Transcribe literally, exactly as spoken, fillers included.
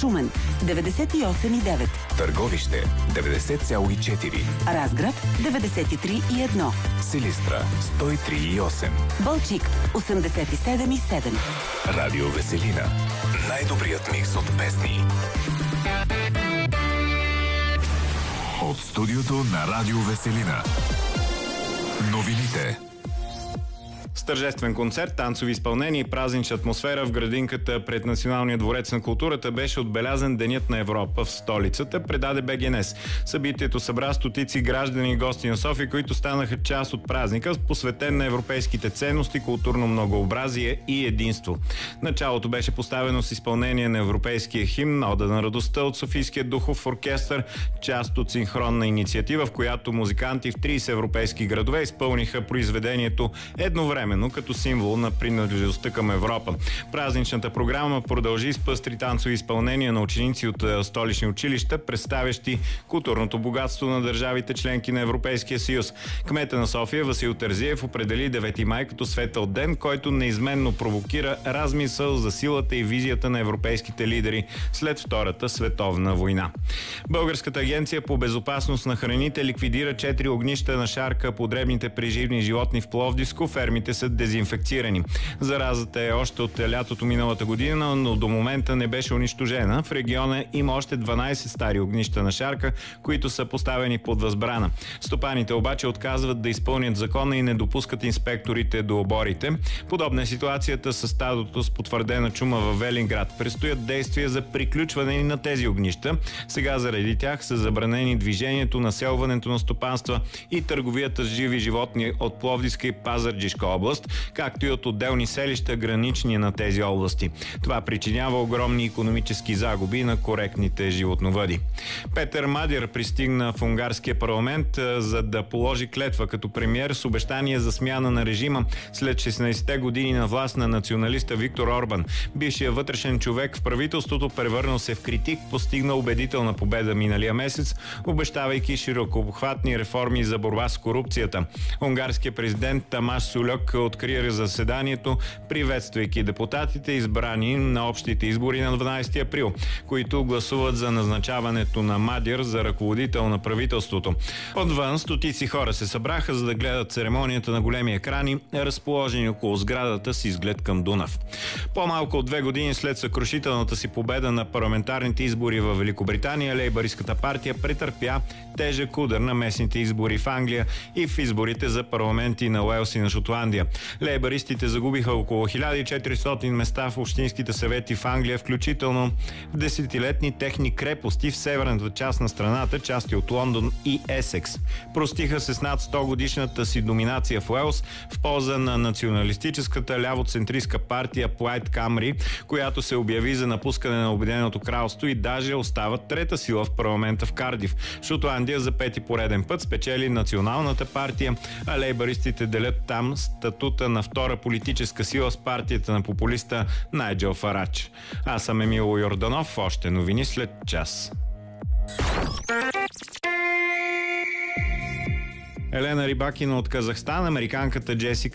Шумен деветдесет и осем и девет, Търговище деветдесет цяло и четири, Разград деветдесет и три и едно, Силистра сто и три и осем, Балчик осемдесет и седем и седем. Радио Веселина. Най-добрият микс от песни. От студиото на Радио Веселина. Новините. С тържествен концерт, танцови изпълнения и празнична атмосфера в градинката пред Националния дворец на културата беше отбелязан Денят на Европа в столицата, предаде БГНЕС. Събитието събра стотици граждани и гости на София, които станаха част от празника, посветен на европейските ценности, културно многообразие и единство. Началото беше поставено с изпълнение на европейския химн, Ода на радостта от Софийския духов оркестър, част от синхронна инициатива, в която музиканти в трийсет европейски градове изпълниха произведението едновременно, като символ на принадлежността към Европа. Празничната програма продължи с пъстри танцови изпълнения на ученици от столични училища, представящи културното богатство на държавите членки на Европейския съюз. Кмета на София Васил Терзиев определи девети май като светъл ден, който неизменно провокира размисъл за силата и визията на европейските лидери след Втората световна война. Българската агенция по безопасност на храните ликвидира четири огнища на шарка по дребните преживни животни в Пловдивско. Фермите са дезинфекцирани. Заразата е още от лятото миналата година, но до момента не беше унищожена. В региона има още дванайсет стари огнища на шарка, които са поставени под възбрана. Стопаните обаче отказват да изпълнят закона и не допускат инспекторите до оборите. Подобна е ситуацията с стадото с потвърдена чума във Велинград. Предстоят действия за приключване на тези огнища. Сега заради тях са забранени движението, населването на стопанства и търговията с живи животни от Пловдивска и Пазарджишка област, както и от отделни селища, гранични на тези области. Това причинява огромни икономически загуби на коректните животновъди. Петър Мадир пристигна в унгарския парламент, за да положи клетва като премиер с обещание за смяна на режима след шестнайсетте години на власт на националиста Виктор Орбан. Бившият вътрешен човек в правителството, превърнал се в критик, постигна убедителна победа миналия месец, обещавайки широкообхватни реформи за борба с корупцията. Унгарският президент Тамаш Сулек откри заседанието, приветствайки депутатите, избрани на общите избори на дванайсети април, които гласуват за назначаването на Мадир за ръководител на правителството. Отвън стотици хора се събраха, за да гледат церемонията на големи екрани, разположени около сградата с изглед към Дунав. По-малко от две години след съкрушителната си победа на парламентарните избори в Великобритания, лейбъристската партия претърпя тежък удар на местните избори в Англия и в изборите за парламенти на Уелс и на Шотландия. Лейбъристите загубиха около хиляда и четиристотин места в общинските съвети в Англия, включително в десетилетни техни крепости в северната част на страната, части от Лондон и Есекс. Простиха се с над сто годишната си доминация в Уелс в полза на националистическата лявоцентристка партия Плайд Камри, която се обяви за напускане на Обединеното кралство и даже остава трета сила в парламента в Кардиф. Шотландия за пети пореден път спечели националната партия, а лейбъристите делят там статута на втора политическа сила с партията на популиста Найджел Фарадж. Аз съм Емил Йорданов. Още новини след час. Елена Рибакина от Казахстан, американката Джесика